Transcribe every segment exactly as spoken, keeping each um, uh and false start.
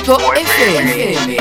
cinco F M.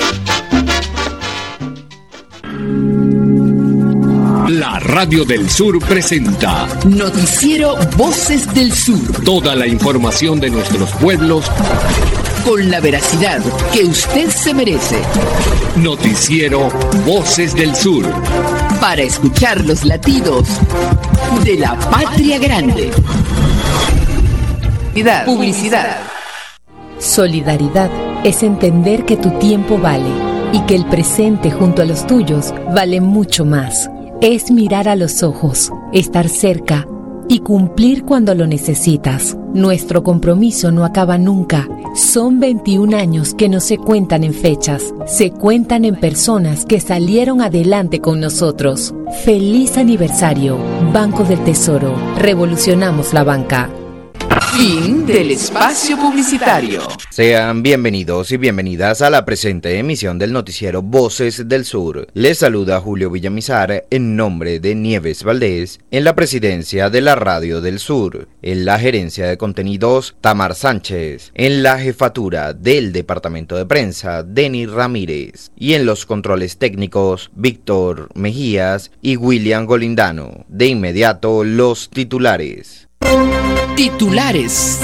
La Radio del Sur presenta Noticiero Voces del Sur. Toda la información de nuestros pueblos con la veracidad que usted se merece. Noticiero Voces del Sur. Para escuchar los latidos de la patria grande. Publicidad. Publicidad. Solidaridad es entender que tu tiempo vale y que el presente junto a los tuyos vale mucho más. Es mirar a los ojos, estar cerca y cumplir cuando lo necesitas. Nuestro compromiso no acaba nunca. Son veintiún años que no se cuentan en fechas, se cuentan en personas que salieron adelante con nosotros. ¡Feliz aniversario! Banco del Tesoro. Revolucionamos la banca. Fin del espacio publicitario. Sean bienvenidos y bienvenidas a la presente emisión del noticiero Voces del Sur. Les saluda Julio Villamizar en nombre de Nieves Valdés en la presidencia de la Radio del Sur, en la gerencia de contenidos Tamar Sánchez, en la jefatura del departamento de prensa Denis Ramírez y en los controles técnicos Víctor Mejías y William Golindano. De inmediato los titulares. Titulares.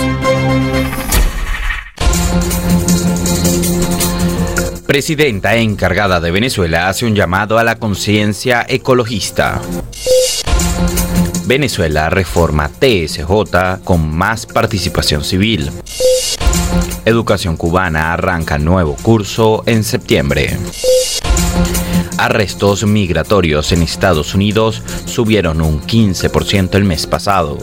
Presidenta encargada de Venezuela hace un llamado a la conciencia ecologista. Venezuela reforma T S J con más participación civil. Educación cubana arranca nuevo curso en septiembre. Arrestos migratorios en Estados Unidos subieron un quince por ciento el mes pasado.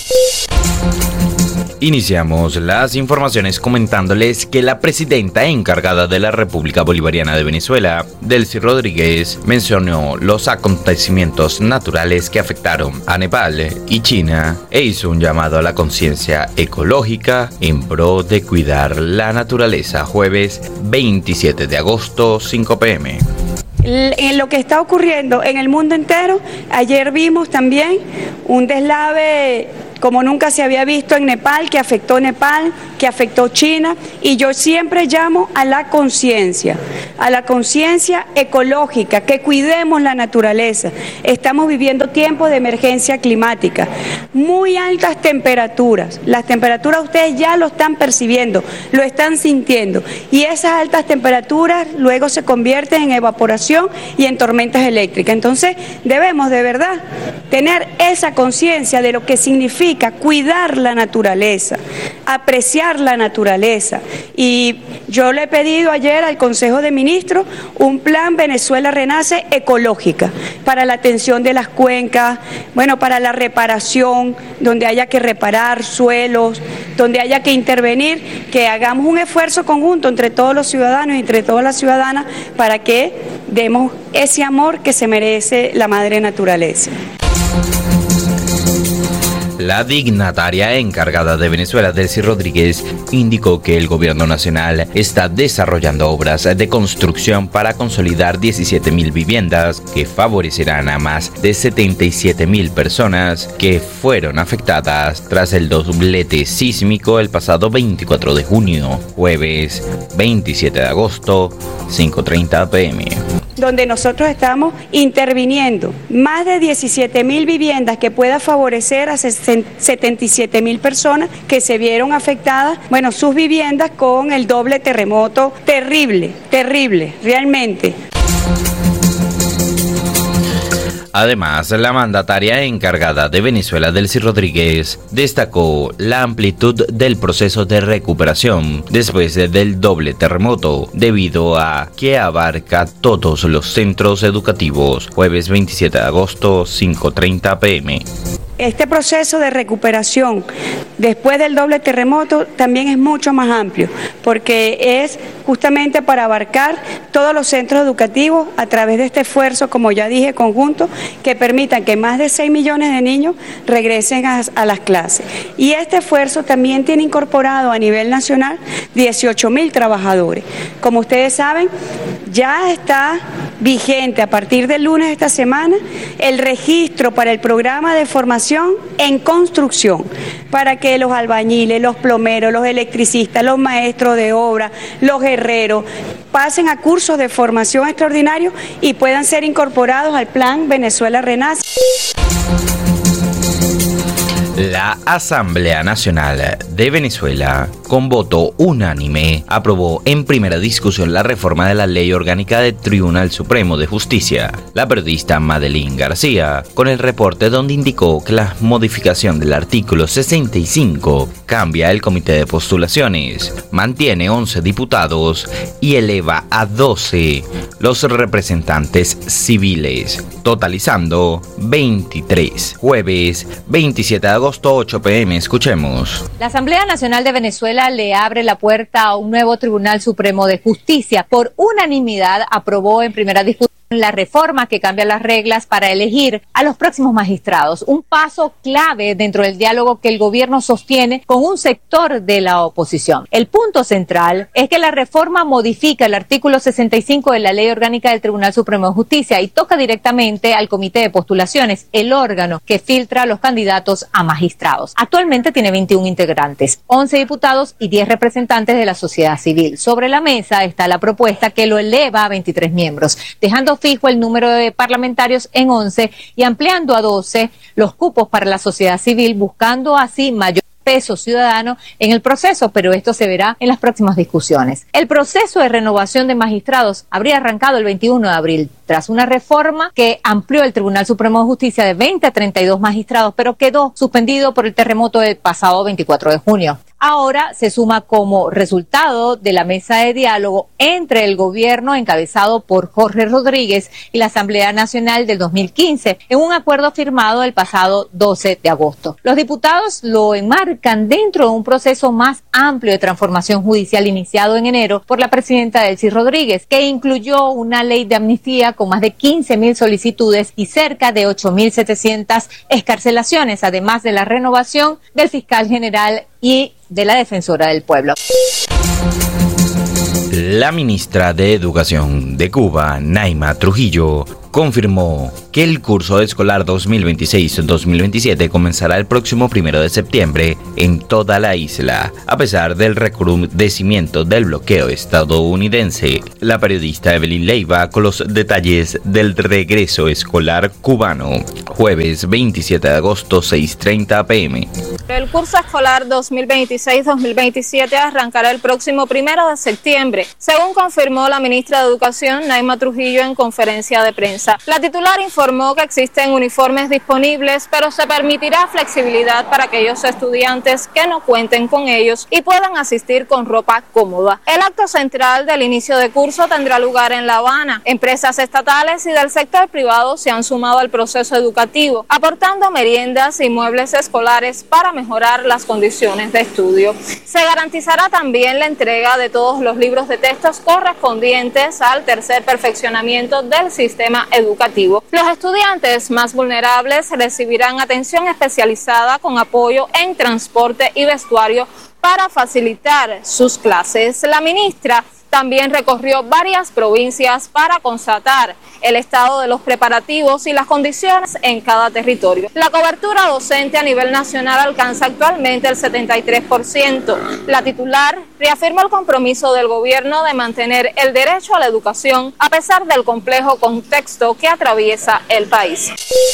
Iniciamos las informaciones comentándoles que la presidenta encargada de la República Bolivariana de Venezuela, Delcy Rodríguez, mencionó los acontecimientos naturales que afectaron a Nepal y China e hizo un llamado a la conciencia ecológica en pro de cuidar la naturaleza. Jueves veintisiete de agosto, cinco p m En lo que está ocurriendo en el mundo entero, ayer vimos también un deslave como nunca se había visto en Nepal, que afectó Nepal, que afectó China, y yo siempre llamo a la conciencia, a la conciencia ecológica, que cuidemos la naturaleza. Estamos viviendo tiempos de emergencia climática, muy altas temperaturas, las temperaturas ustedes ya lo están percibiendo, lo están sintiendo, y esas altas temperaturas luego se convierten en evaporación y en tormentas eléctricas. Entonces debemos de verdad tener esa conciencia de lo que significa cuidar la naturaleza, apreciar la naturaleza. Y yo le he pedido ayer al Consejo de Ministros un plan Venezuela Renace ecológica para la atención de las cuencas, bueno, para la reparación, donde haya que reparar suelos, donde haya que intervenir, que hagamos un esfuerzo conjunto entre todos los ciudadanos y entre todas las ciudadanas para que demos ese amor que se merece la madre naturaleza. La dignataria encargada de Venezuela, Delcy Rodríguez, indicó que el gobierno nacional está desarrollando obras de construcción para consolidar diecisiete mil viviendas que favorecerán a más de setenta y siete mil personas que fueron afectadas tras el doblete sísmico el pasado veinticuatro de junio, jueves veintisiete de agosto, cinco treinta p m donde nosotros estamos interviniendo más de diecisiete mil viviendas que pueda favorecer a setenta y siete mil personas que se vieron afectadas, bueno, sus viviendas con el doble terremoto terrible, terrible, realmente. Además, la mandataria encargada de Venezuela, Delcy Rodríguez, destacó la amplitud del proceso de recuperación después del doble terremoto, debido a que abarca todos los centros educativos. Jueves veintisiete de agosto, cinco treinta p m Este proceso de recuperación después del doble terremoto también es mucho más amplio, porque es justamente para abarcar todos los centros educativos a través de este esfuerzo, como ya dije, conjunto, que permitan que más de seis millones de niños regresen a, a las clases. Y este esfuerzo también tiene incorporado a nivel nacional dieciocho mil trabajadores. Como ustedes saben, ya está vigente a partir del lunes de esta semana el registro para el programa de formación en construcción, para que los albañiles, los plomeros, los electricistas, los maestros de obra, los herreros pasen a cursos de formación extraordinarios y puedan ser incorporados al Plan Venezuela Renace. La Asamblea Nacional de Venezuela, con voto unánime, aprobó en primera discusión la reforma de la Ley Orgánica del Tribunal Supremo de Justicia. La periodista Madeline García, con el reporte donde indicó que la modificación del artículo sesenta y cinco cambia el comité de postulaciones, mantiene once diputados y eleva a doce los representantes civiles, totalizando veintitrés. Jueves veintisiete de agosto, ocho pe eme. Escuchemos. La Asamblea Nacional de Venezuela le abre la puerta a un nuevo Tribunal Supremo de Justicia. Por unanimidad aprobó en primera discusión la reforma que cambia las reglas para elegir a los próximos magistrados, un paso clave dentro del diálogo que el gobierno sostiene con un sector de la oposición. El punto central es que la reforma modifica el artículo sesenta y cinco de la Ley Orgánica del Tribunal Supremo de Justicia y toca directamente al Comité de Postulaciones, el órgano que filtra a los candidatos a magistrados. Actualmente tiene veintiún integrantes, once diputados y diez representantes de la sociedad civil. Sobre la mesa está la propuesta que lo eleva a veintitrés miembros, dejando fijo el número de parlamentarios en once y ampliando a doce los cupos para la sociedad civil, buscando así mayor peso ciudadano en el proceso, pero esto se verá en las próximas discusiones. El proceso de renovación de magistrados habría arrancado el veintiuno de abril, tras una reforma que amplió el Tribunal Supremo de Justicia de veinte a treinta y dos magistrados, pero quedó suspendido por el terremoto del pasado veinticuatro de junio. Ahora se suma como resultado de la mesa de diálogo entre el gobierno encabezado por Jorge Rodríguez y la Asamblea Nacional del dos mil quince, en un acuerdo firmado el pasado doce de agosto. Los diputados lo enmarcan dentro de un proceso más amplio de transformación judicial iniciado en enero por la presidenta Delcy Rodríguez, que incluyó una ley de amnistía con más de quince mil solicitudes y cerca de ocho mil setecientas excarcelaciones, además de la renovación del fiscal general y de la defensora del pueblo. La ministra de Educación de Cuba, Naima Trujillo, confirmó que el curso escolar dos mil veintiséis dos mil veintisiete comenzará el próximo primero de septiembre en toda la isla, a pesar del recrudecimiento del bloqueo estadounidense. La periodista Evelyn Leiva con los detalles del regreso escolar cubano, jueves veintisiete de agosto, seis treinta pe eme. El curso escolar dos mil veintiséis dos mil veintisiete arrancará el próximo primero de septiembre, según confirmó la ministra de Educación, Naima Trujillo, en conferencia de prensa. La titular informó que existen uniformes disponibles, pero se permitirá flexibilidad para aquellos estudiantes que no cuenten con ellos y puedan asistir con ropa cómoda. El acto central del inicio de curso tendrá lugar en La Habana. Empresas estatales y del sector privado se han sumado al proceso educativo, aportando meriendas y muebles escolares para mejorar las condiciones de estudio. Se garantizará también la entrega de todos los libros de textos correspondientes al tercer perfeccionamiento del sistema educativo. Los estudiantes más vulnerables recibirán atención especializada con apoyo en transporte y vestuario para facilitar sus clases. La ministra también recorrió varias provincias para constatar el estado de los preparativos y las condiciones en cada territorio. La cobertura docente a nivel nacional alcanza actualmente el setenta y tres por ciento. La titular reafirmó el compromiso del gobierno de mantener el derecho a la educación a pesar del complejo contexto que atraviesa el país.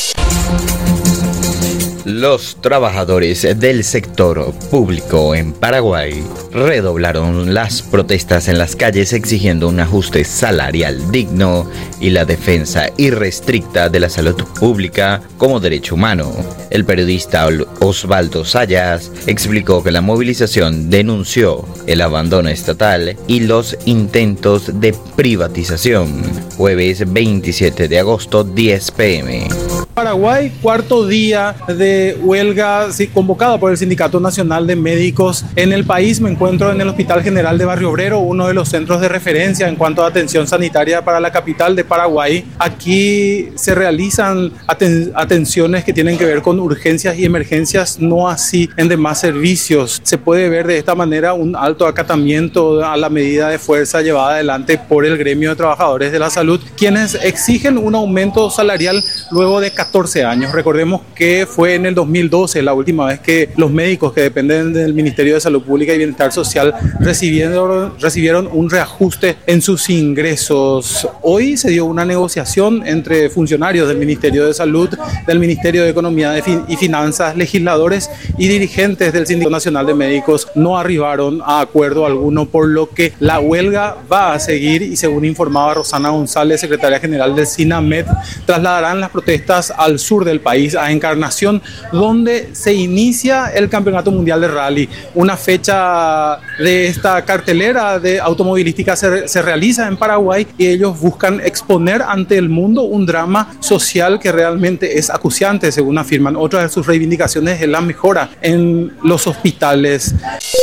Los trabajadores del sector público en Paraguay redoblaron las protestas en las calles exigiendo un ajuste salarial digno y la defensa irrestricta de la salud pública como derecho humano. El periodista Osvaldo Sayas explicó que la movilización denunció el abandono estatal y los intentos de privatización. Jueves veintisiete de agosto, diez pe eme. Paraguay, cuarto día de huelga sí, convocada por el Sindicato Nacional de Médicos en el país. Me encuentro en el Hospital General de Barrio Obrero, uno de los centros de referencia en cuanto a atención sanitaria para la capital de Paraguay. Aquí se realizan aten- atenciones que tienen que ver con urgencias y emergencias, no así en demás servicios. Se puede ver de esta manera un alto acatamiento a la medida de fuerza llevada adelante por el gremio de trabajadores de la salud, quienes exigen un aumento salarial luego de catorce años. Recordemos que fue en el dos mil doce la última vez que los médicos que dependen del Ministerio de Salud Pública y Bienestar Social recibieron, recibieron un reajuste en sus ingresos. Hoy se dio una negociación entre funcionarios del Ministerio de Salud, del Ministerio de Economía y Finanzas, legisladores y dirigentes del Sindicato Nacional de Médicos. No arribaron a acuerdo alguno, por lo que la huelga va a seguir y, según informaba Rosana González, secretaria general del SINAMED, trasladarán las protestas al sur del país, a Encarnación, donde se inicia el Campeonato Mundial de Rally. Una fecha de esta cartelera de automovilística se, se realiza en Paraguay y ellos buscan exponer ante el mundo un drama social que realmente es acuciante, según afirman. Otra de sus reivindicaciones es la mejora en los hospitales.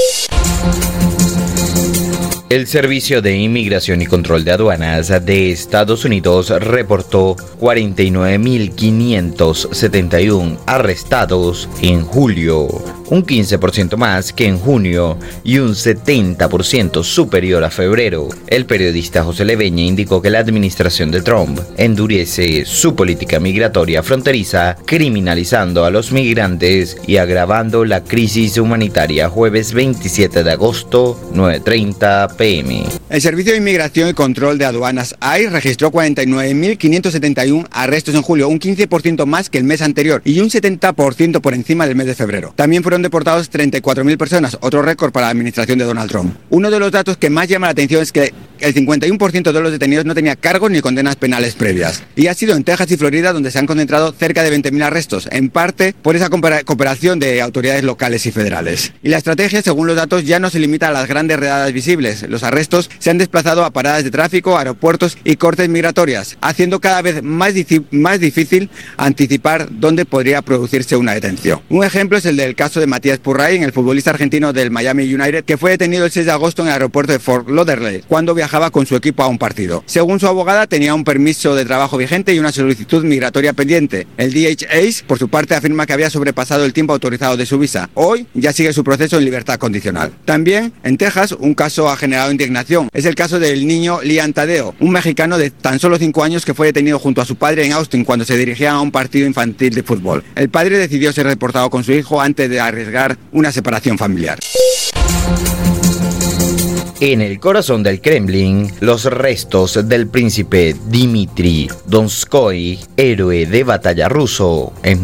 El Servicio de Inmigración y Control de Aduanas de Estados Unidos reportó cuarenta y nueve mil quinientos setenta y uno arrestados en julio, un quince por ciento más que en junio y un setenta por ciento superior a febrero. El periodista José Leveña indicó que la administración de Trump endurece su política migratoria fronteriza, criminalizando a los migrantes y agravando la crisis humanitaria. Jueves veintisiete de agosto, nueve treinta pe eme. El Servicio de Inmigración y Control de Aduanas I C E registró cuarenta y nueve mil quinientos setenta y uno arrestos en julio, un quince por ciento más que el mes anterior y un setenta por ciento por encima del mes de febrero. También fueron deportados treinta y cuatro mil personas, otro récord para la administración de Donald Trump. Uno de los datos que más llama la atención es que el cincuenta y uno por ciento de los detenidos no tenía cargos ni condenas penales previas. Y ha sido en Texas y Florida donde se han concentrado cerca de veinte mil arrestos, en parte por esa cooperación de autoridades locales y federales. Y la estrategia, según los datos, ya no se limita a las grandes redadas visibles. Los arrestos se han desplazado a paradas de tráfico, aeropuertos y cortes migratorias, haciendo cada vez más, más difícil anticipar dónde podría producirse una detención. Un ejemplo es el del caso de Matías Purrain, el futbolista argentino del Miami United, que fue detenido el seis de agosto en el aeropuerto de Fort Lauderdale, cuando viajaba con su equipo a un partido. Según su abogada, tenía un permiso de trabajo vigente y una solicitud migratoria pendiente. El D H A, por su parte, afirma que había sobrepasado el tiempo autorizado de su visa. Hoy ya sigue su proceso en libertad condicional. También, en Texas, un caso ha generado indignación. Es el caso del niño Lian Tadeo, un mexicano de tan solo cinco años que fue detenido junto a su padre en Austin cuando se dirigían a un partido infantil de fútbol. El padre decidió ser reportado con su hijo antes de arriesgar una separación familiar. En el corazón del Kremlin, los restos del príncipe Dmitry Donskoy, héroe de batalla ruso, en